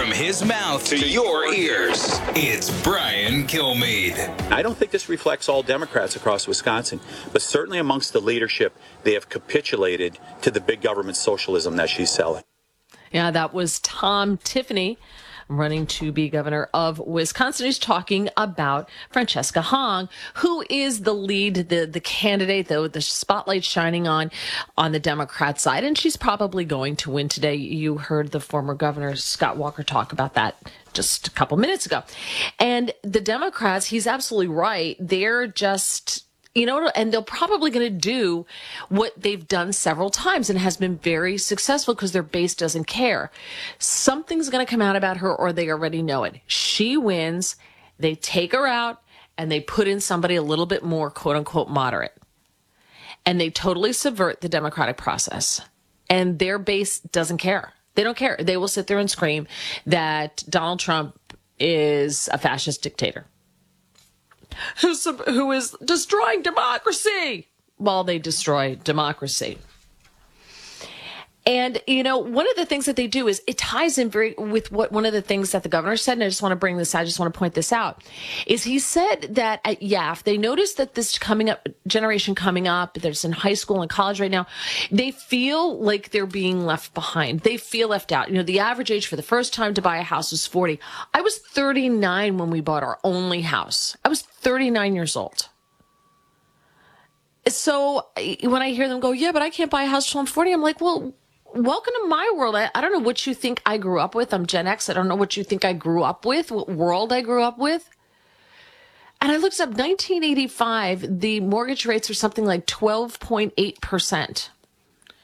From his mouth to your ears, it's Brian Kilmeade. I don't think this reflects all Democrats across Wisconsin, but certainly amongst the leadership, they have capitulated to the big government socialism that she's selling. Yeah, that was Tom Tiffany, running to be governor of Wisconsin, who's talking about Francesca Hong, who is the lead, the candidate, though the spotlight shining on the Democrat side, and she's probably going to win today. You heard the former governor, Scott Walker, talk about that just a couple minutes ago. And the Democrats, he's absolutely right. They're just, and they're probably going to do what they've done several times and has been very successful because their base doesn't care. Something's going to come out about her, or they already know it. She wins, they take her out, and they put in somebody a little bit more, quote unquote, moderate. And they totally subvert the democratic process. And their base doesn't care. They don't care. They will sit there and scream that Donald Trump is a fascist dictator who is destroying democracy while they destroy democracy. And, one of the things that they do is it ties in very with what one of the things that the governor said, and I just want to point this out, is he said that at YAF, they noticed that this generation coming up, that's in high school and college right now, they feel like they're being left behind. They feel left out. The average age for the first time to buy a house was 40. I was 39 when we bought our only house. I was 39 years old. So when I hear them go, yeah, but I can't buy a house till I'm 40, I'm like, well, welcome to my world. I don't know what you think I grew up with. I'm Gen X. I don't know what you think I grew up with, what world I grew up with. And I looked up 1985, the mortgage rates were something like 12.8%.